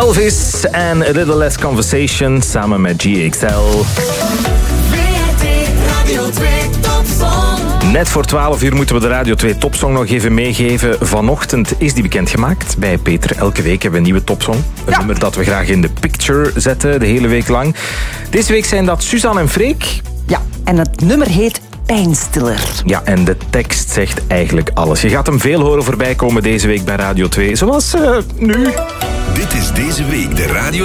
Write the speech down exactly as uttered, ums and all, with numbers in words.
Elvis en A Little Less Conversation samen met G X L. Net voor twaalf uur moeten we de Radio twee Topsong nog even meegeven. Vanochtend is die bekendgemaakt bij Peter. Elke week hebben we een nieuwe Topsong. Een ja. nummer dat we graag in de picture zetten, de hele week lang. Deze week zijn dat Suzanne en Freek. Ja, en het nummer heet Pijnstiller. Ja, en de tekst zegt eigenlijk alles. Je gaat hem veel horen voorbij komen deze week bij Radio twee. Zoals uh, nu. Dit is deze week de Radio